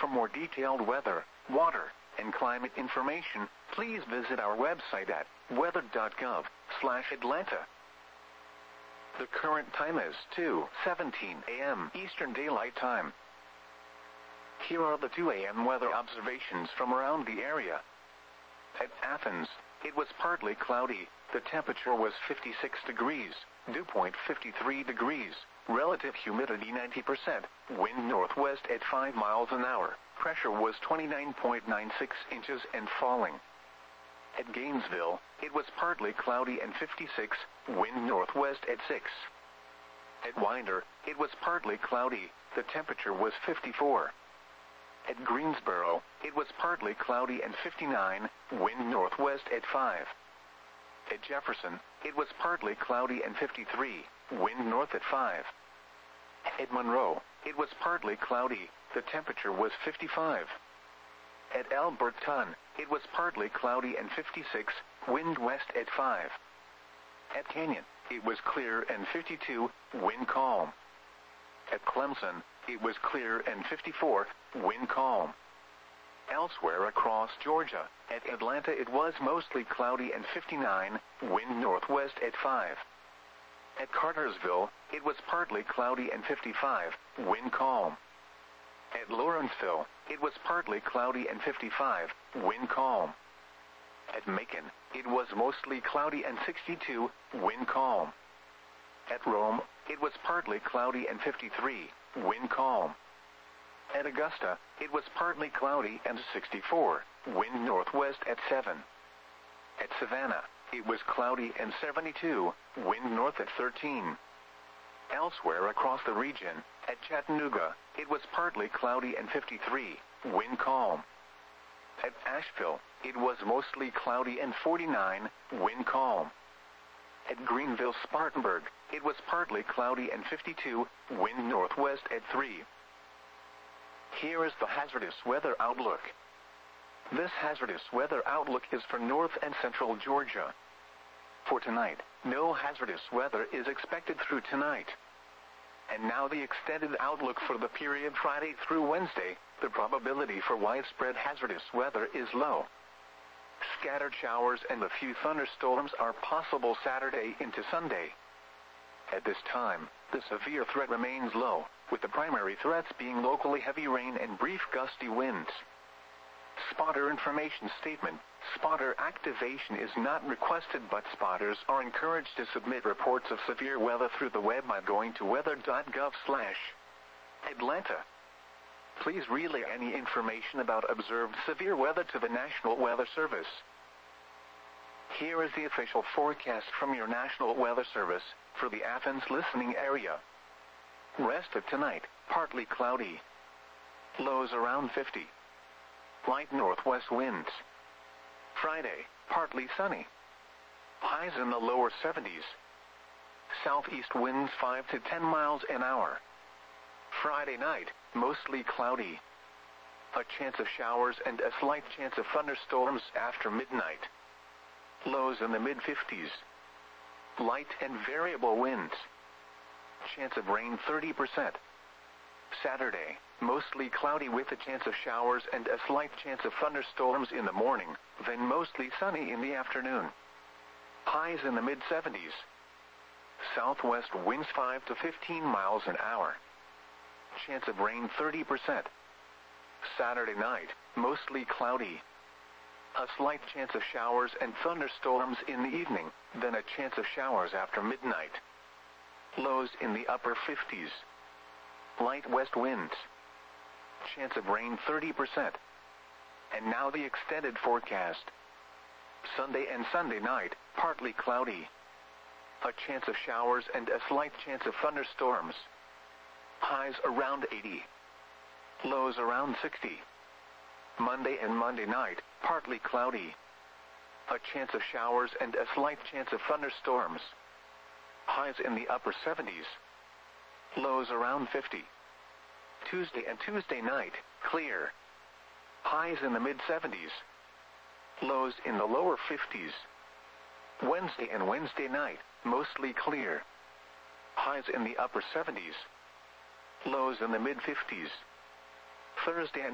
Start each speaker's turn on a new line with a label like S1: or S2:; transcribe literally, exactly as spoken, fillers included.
S1: more detailed weather, water, and climate information, please visit our website at weather dot gov slash Atlanta. The current time is two seventeen a m Eastern Daylight Time. Here are the two a m weather observations from around the area. At Athens, it was partly cloudy. The temperature was fifty-six degrees, dew point fifty-three degrees, relative humidity ninety percent, wind northwest at five miles an hour, pressure was twenty-nine point nine six inches and falling. At Gainesville, it was partly cloudy and fifty-six, wind northwest at six. At Winder, it was partly cloudy, the temperature was fifty-four. At Greensboro, it was partly cloudy and fifty-nine, wind northwest at five. At Jefferson, it was partly cloudy and fifty-three, wind north at five. At Monroe, it was partly cloudy, the temperature was fifty-five. At Alberton, it was partly cloudy and fifty-six, wind west at five. At Canyon, it was clear and fifty-two, wind calm. At Clemson, it was clear and fifty-four, wind calm. Elsewhere across Georgia, at Atlanta it was mostly cloudy and fifty-nine, wind northwest at five. At Cartersville, it was partly cloudy and fifty-five, wind calm. At Lawrenceville, it was partly cloudy and fifty-five, wind calm. At Macon, it was mostly cloudy and sixty-two, wind calm. At Rome, it was partly cloudy and fifty-three, wind calm. At Augusta, it was partly cloudy and sixty-four, wind northwest at seven. At Savannah, it was cloudy and seventy-two, wind north at thirteen. Elsewhere across the region, at Chattanooga, it was partly cloudy and fifty-three, wind calm. At Asheville, it was mostly cloudy and forty-nine, wind calm. At Greenville-Spartanburg, it was partly cloudy and fifty-two, wind northwest at three. Here is the hazardous weather outlook. This hazardous weather outlook is for north and central Georgia. For tonight, no hazardous weather is expected through tonight. And now the extended outlook for the period Friday through Wednesday. The probability for widespread hazardous weather is low. Scattered showers and a few thunderstorms are possible Saturday into Sunday. At this time, the severe threat remains low, with the primary threats being locally heavy rain and brief gusty winds. Spotter information statement. Spotter activation is not requested, but spotters are encouraged to submit reports of severe weather through the web by going to weather dot gov slash Atlanta. Please relay any information about observed severe weather to the National Weather Service. Here is the official forecast from your National Weather Service for the Athens listening area. Rest of tonight, partly cloudy. Lows around fifty. Light northwest winds. Friday, partly sunny. Highs in the lower seventies. Southeast winds five to ten miles an hour. Friday night, mostly cloudy. A chance of showers and a slight chance of thunderstorms after midnight. Lows in the mid fifties. Light and variable winds. Chance of rain thirty percent. Saturday, mostly cloudy with a chance of showers and a slight chance of thunderstorms in the morning, then mostly sunny in the afternoon. Highs in the mid seventies. Southwest winds five to fifteen miles an hour. Chance of rain thirty percent. Saturday night, mostly cloudy. A slight chance of showers and thunderstorms in the evening, then a chance of showers after midnight. Lows in the upper fifties. Light west winds. Chance of rain thirty percent. And now the extended forecast. Sunday and Sunday night, partly cloudy. A chance of showers and a slight chance of thunderstorms. Highs around eighty. Lows around sixty. Monday and Monday night, partly cloudy. A chance of showers and a slight chance of thunderstorms. Highs in the upper seventies. Lows around fifty. Tuesday and Tuesday night, clear. Highs in the mid seventies. Lows in the lower fifties. Wednesday and Wednesday night, mostly clear. Highs in the upper seventies. Lows in the mid fifties. Thursday and